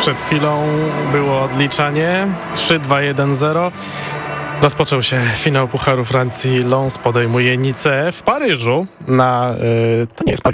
Przed chwilą było odliczanie 3-2-1-0. Rozpoczął się finał Pucharu Francji. Lens podejmuje Nice w Paryżu. To nie jest Paryż,